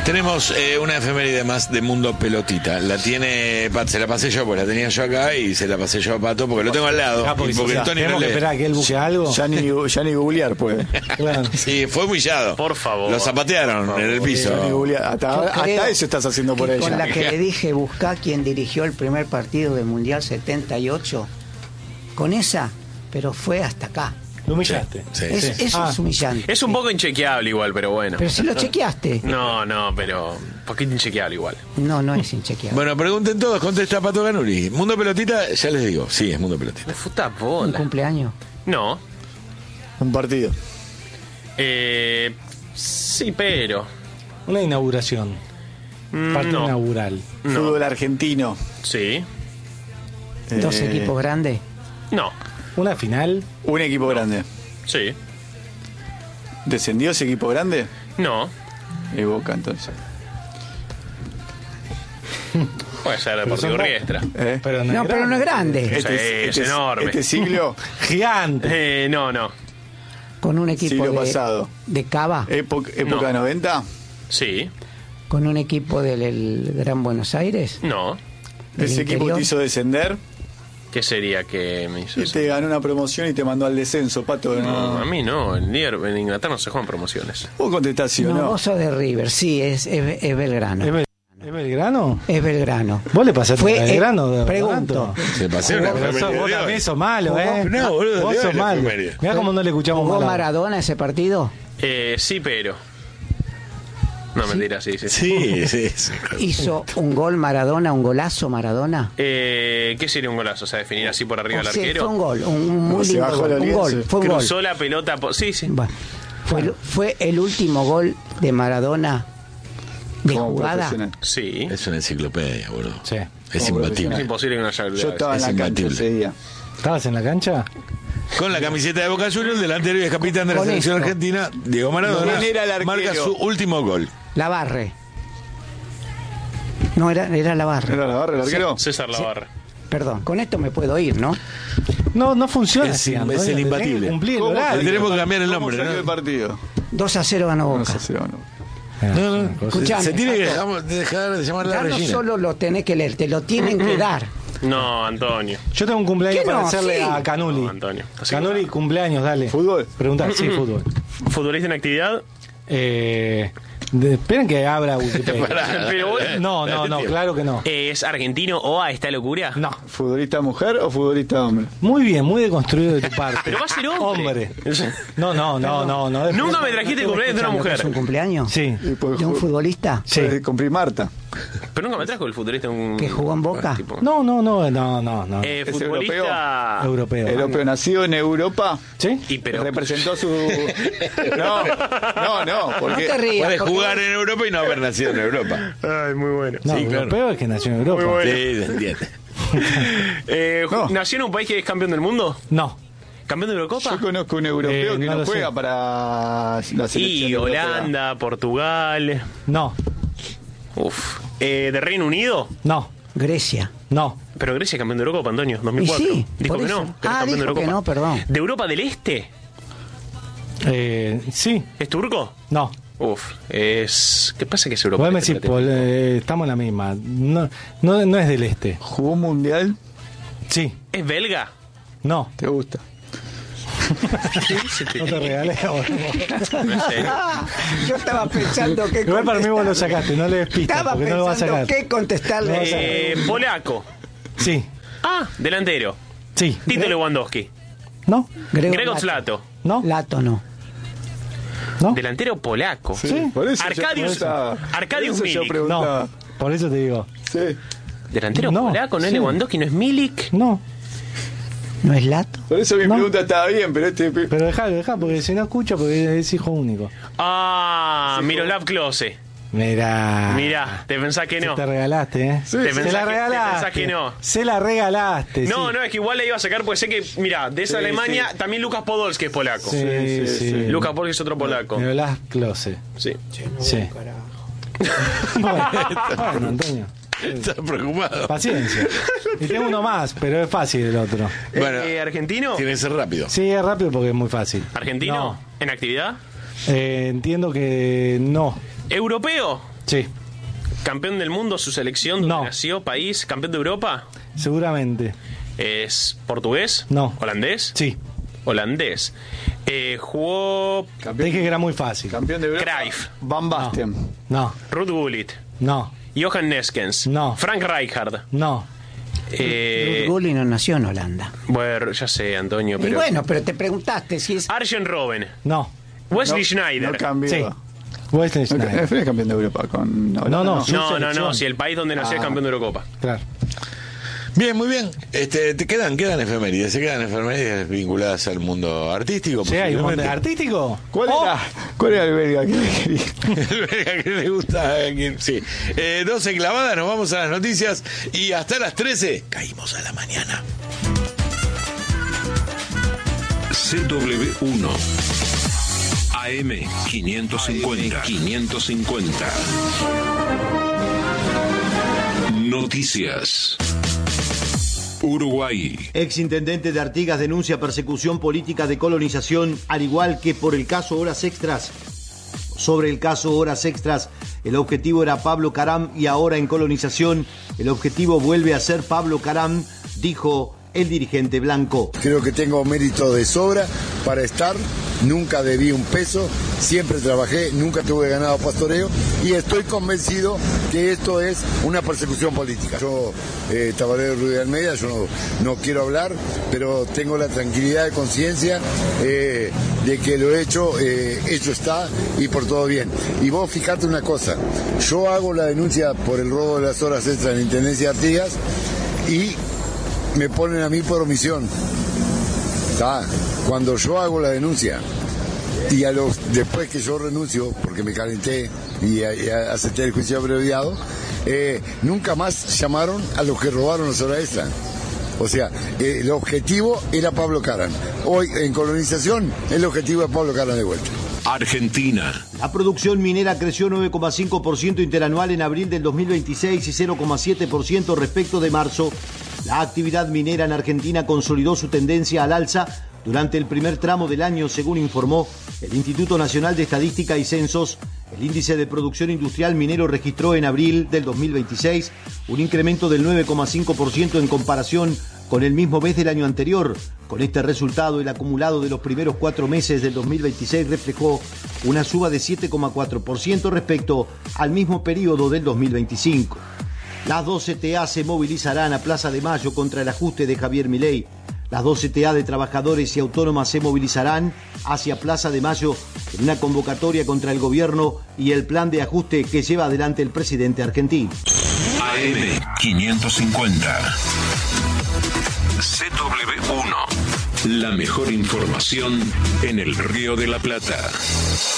Tenemos una efeméride más de Mundo Pelotita. La tiene Pat, se la pasé yo, porque la tenía yo acá y se la pasé yo a Pato porque lo tengo al lado. Porque y porque el Tony no tenemos que lee. esperar a que él busque algo. Ya ni googlear puede. Claro. Sí, fue humillado. Por favor. Lo zapatearon en el piso. Ya ni googlear. Yo Hasta creo eso estás haciendo por que ella. con la que le dije, buscá quien dirigió el primer partido del Mundial 78, con esa, pero fue hasta acá. Lo humillaste. Sí, Eso sí. es humillante. Es un poco inchequeable igual, pero bueno. Pero si lo chequeaste. No, pero un poquito inchequeable igual. No es inchequeable. Bueno, pregunten todos, contesta Pato Ganuri. Mundo Pelotita, ya les digo, sí, es Mundo Pelotita. Me futa Un bola. cumpleaños. No. Un partido. Sí, pero. Una inauguración. Partido No. inaugural. No. Fútbol argentino. Sí. Dos equipos grandes. No. Una final. Un equipo grande. Sí. ¿Descendió ese equipo grande? No. Boca, entonces. Puede ser son Deportivo dos. Riestra. Pero No, pero no es grande. es enorme. Este siglo, Gigante. No. Con un equipo siglo pasado. de Cava. Época No. 90. Sí. Con un equipo del Gran Buenos Aires. No. del Ese equipo interior. te hizo descender ¿Qué sería que me hizo y eso? te ganó una promoción y te mandó al descenso, Pato. No, a mí no. En Inglaterra no se juegan promociones. Vos contestás sí o No, no. vos sos de River. Sí, es Belgrano. ¿Es Belgrano? Es Belgrano. ¿Vos le pasaste Fue, a Belgrano? de pregunto. rato? Se pasó una Pero efeméride vos de también hoy. sos malo, ¿eh? No, boludo, Vos de hoy sos la malo. efeméride. Mirá cómo no le escuchamos ¿Jugó mal. Maradona ese partido? Sí, pero. No, mentira, sí. Sí. ¿Hizo un gol Maradona, un golazo Maradona? ¿Qué sería un golazo? O sea, definir así por arriba O al sea, arquero. fue un gol, un muy Se lindo bajó gol. la Un lienzo. gol, fue un gol. Cruzó la pelota. Sí. Bueno, fue el último gol de Maradona de Como jugada. profesional. Sí. Es una enciclopedia, boludo. Sí. Es Como Es imbatible. imposible que no haya Yo olvidado estaba en Es la cancha imbatible. ese día. ¿Estabas en la cancha? Con la camiseta de Boca Juniors, delantero y ex capitán de la Con selección esto. argentina, Diego Maradona, ¿Quién era el arquero? marca su último gol. La Barre. No, era la Barre. ¿Era la barra el arquero? César Lavarra. Perdón, con esto me puedo ir, ¿no? No funciona. Es- así, es Antonio, el tenés imbatible. que cumplir el ¿Cómo? Le horario. tenemos que cambiar el ¿Cómo nombre, salió ¿no? el partido? 2-0 ganó Boca. 2-0, ¿no? Escuchame, Se tiene que Pato. dejar de llamar la Ya no Regina. solo lo tenés que leer, te lo tienen que dar. No, Antonio. Yo tengo un cumpleaños ¿Qué para no? hacerle Sí. a Canuli. No, Antonio. Así Canuli, cumpleaños, dale. ¿Fútbol? Preguntar, sí, fútbol. ¿Futbolista en actividad? Esperen que abra Wikipedia. Pero vos- No, claro que no. ¿Es argentino o a esta locura? No. ¿Futbolista mujer o futbolista hombre? Muy bien, muy deconstruido de tu parte. Pero va a ser hombre. No. Nunca me trajiste el cumpleaños de una ¿Es un mujer. cumpleaños? Sí. Y pues, ¿De un futbolista Sí. puede cumplir Marta. Pero nunca me trajo el futbolista un... que jugó en Boca? tipo- No. ¿Es futbolista... Europeo. Europeo, nacido en Europa. ¿Sí? Y pero... Representó su. No, No porque. te rías. Puede porque jugar en Europa y no haber nacido en Europa. Ay, muy bueno. No, Sí, claro. europeo es que nació en Europa. Muy bueno. Sí, se entiende. No. ¿Nació en un país que es campeón del mundo? No. ¿Campeón de Eurocopa? Yo conozco un europeo que no no lo juega sé. para la selección. Y europea. Holanda, Portugal... No. Uf. ¿De Reino Unido? No. Grecia. No. Pero Grecia es campeón de Eurocopa, Antonio, 2004. Y sí, Dijo por que eso. no, que era Ah, campeón de dijo que Eurocopa. no, perdón. ¿De Europa del Este? Sí. ¿Es turco? No. Uf, es... ¿Qué pasa que es Europa Vos del me Este? decís, estamos en la misma. No es del este. ¿Jugó un mundial? Sí. ¿Es belga? No. ¿Te gusta? No te regalé. No sé. Yo estaba pensando que Igual para mí vos lo sacaste, no le des pistas Estaba porque no lo vas a pensando sacar. qué contestarle. Polaco. Sí. Ah, delantero. Sí. Tito Lewandowski. ¿No? Grego Zlato. ¿No? Lato no. ¿No? Delantero polaco. Sí. Por eso Arcadius- yo preguntaba. Arcadius Por eso yo Milik. preguntaba. No. Por eso te digo. Sí. Delantero No, polaco, ¿no es sí. Lewandowski? ¿No es Milik? No. ¿No es Lato? Por eso mi No. pregunta estaba bien, pero este. Pero dejá, porque si no escucha, porque es hijo único. Ah, Miroslav Klose. Mirá. Te pensás que no. Te regalaste, ¿eh? Sí, Te Se pensás la que- te regalaste. pensás que no. Se la regalaste. No, sí. no, es que igual la iba a sacar porque sé que, mira, de esa Sí, Alemania también Lucas Podolski es polaco. Sí. Lucas Podolski es otro polaco. Nicolás Klose. Sí. Sí. Bueno, Antonio. Está preocupado. Paciencia. Y tengo uno más, pero es fácil el otro. Bueno, ¿Argentino? tiene que ser rápido. Sí, es rápido porque es muy fácil. ¿Argentino? No. ¿En actividad? Entiendo que no. ¿Europeo? Sí, ¿Campeón del mundo su selección? ¿Donde No. nació? ¿País? ¿Campeón de Europa? seguramente. ¿Es portugués? No. ¿Holandés? Sí. Holandés. Jugó Te dije que era muy fácil. Campeón de Europa. Cruyff, Van Basten. No, Ruud Gullit, no, Johan Neskens, No. Frank Rijkaard. no. Gulli no nació en Holanda. Bueno, ya sé, Antonio, Y pero... bueno, pero te preguntaste si es... Arjen Robben, No. Wesley No Schneider. cambió. Sí. Wesley No, Sneijder. fue campeón de Europa con Holanda, No, No, no, selección. no, si el país donde nació es campeón de Eurocopa. Claro. Bien, muy bien. Te quedan efemérides, se quedan efemérides vinculadas al mundo artístico. Sí, hay un montón de posiblemente. artístico. ¿Cuál era el belga que le quería? El verga que le gusta a quien- sí. 12 clavadas, nos vamos a las noticias y hasta las 13 caímos a la mañana. CW1 AM 550. Noticias. Uruguay. Exintendente de Artigas denuncia persecución política de colonización, al igual que por el caso Horas Extras. Sobre el caso Horas Extras, el objetivo era Pablo Caram y ahora en colonización, el objetivo vuelve a ser Pablo Caram, dijo el dirigente blanco. Creo que tengo mérito de sobra para estar, nunca debí un peso, siempre trabajé, nunca tuve ganado pastoreo y estoy convencido que esto es una persecución política. Yo, Tabarero Ruiz de Almeida, yo no quiero hablar, pero tengo la tranquilidad de conciencia de que lo hecho está y por todo bien. Y vos fijate una cosa, yo hago la denuncia por el robo de las horas extras en la Intendencia de Artigas y me ponen a mí por omisión. Cuando yo hago la denuncia y después que yo renuncio, porque me calenté y acepté el juicio abreviado, nunca más llamaron a los que robaron las horas extras. O sea, el objetivo era Pablo Caram. Hoy en colonización el objetivo es Pablo Caram de vuelta. Argentina. La producción minera creció 9,5% interanual en abril del 2026 y 0,7% respecto de marzo. La actividad minera en Argentina consolidó su tendencia al alza durante el primer tramo del año, según informó el Instituto Nacional de Estadística y Censos. El índice de producción industrial minero registró en abril del 2026 un incremento del 9,5% en comparación con el mismo mes del año anterior. Con este resultado, el acumulado de los primeros 4 meses del 2026 reflejó una suba de 7,4% respecto al mismo periodo del 2025. Las 2 CTA se movilizarán a Plaza de Mayo contra el ajuste de Javier Milei. Las 2 CTA de trabajadores y autónomas se movilizarán hacia Plaza de Mayo en una convocatoria contra el gobierno y el plan de ajuste que lleva adelante el presidente argentino. AM 550. CW1. La mejor información en el Río de la Plata.